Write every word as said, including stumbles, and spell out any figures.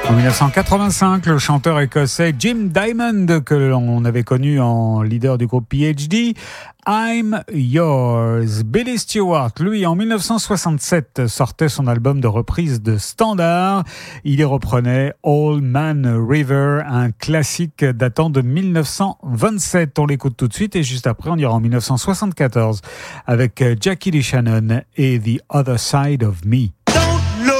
En dix-neuf cent quatre-vingt-cinq, le chanteur écossais Jim Diamond, que l'on avait connu en leader du groupe P H D, I'm Yours. Billy Stewart, lui, en dix-neuf cent soixante-sept, sortait son album de reprise de standard. Il y reprenait Old Man River, un classique datant de dix-neuf cent vingt-sept. On l'écoute tout de suite et juste après, on ira en dix-neuf cent soixante-quatorze avec Jackie Lee Shannon et The Other Side of Me.